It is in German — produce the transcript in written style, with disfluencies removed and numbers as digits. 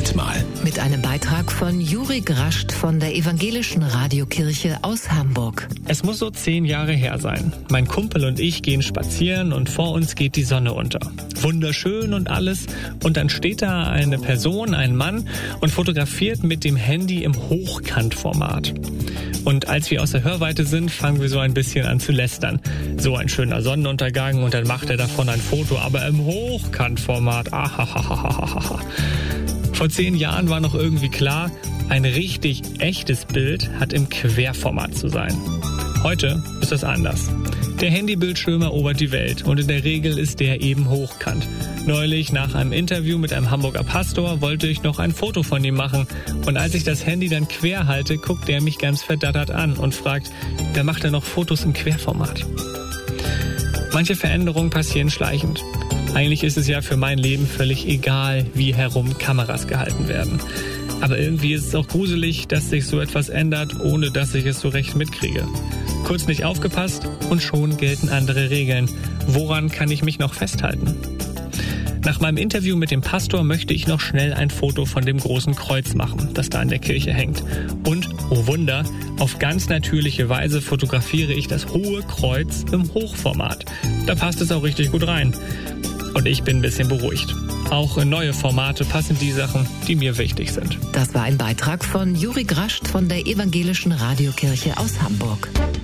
Moment mal. Mit einem Beitrag von Juri Grascht von der Evangelischen Radiokirche aus Hamburg. Es muss so 10 Jahre her sein. Mein Kumpel und ich gehen spazieren und vor uns geht die Sonne unter. Wunderschön und alles. Und dann steht da eine Person, ein Mann, und fotografiert mit dem Handy im Hochkantformat. Und als wir aus der Hörweite sind, fangen wir so ein bisschen an zu lästern. So ein schöner Sonnenuntergang und dann macht er davon ein Foto, aber im Hochkantformat. Ahahahaha. Vor 10 Jahren war noch irgendwie klar, ein richtig echtes Bild hat im Querformat zu sein. Heute ist das anders. Der Handybildschirm erobert die Welt und in der Regel ist der eben hochkant. Neulich nach einem Interview mit einem Hamburger Pastor wollte ich noch ein Foto von ihm machen und als ich das Handy dann quer halte, guckt er mich ganz verdattert an und fragt, wer macht denn noch Fotos im Querformat? Manche Veränderungen passieren schleichend. Eigentlich ist es ja für mein Leben völlig egal, wie herum Kameras gehalten werden. Aber irgendwie ist es auch gruselig, dass sich so etwas ändert, ohne dass ich es so recht mitkriege. Kurz nicht aufgepasst und schon gelten andere Regeln. Woran kann ich mich noch festhalten? Nach meinem Interview mit dem Pastor möchte ich noch schnell ein Foto von dem großen Kreuz machen, das da in der Kirche hängt. Und, oh Wunder, auf ganz natürliche Weise fotografiere ich das hohe Kreuz im Hochformat. Da passt es auch richtig gut rein. Und ich bin ein bisschen beruhigt. Auch in neue Formate passen die Sachen, die mir wichtig sind. Das war ein Beitrag von Juri Grascht von der Evangelischen Radiokirche aus Hamburg.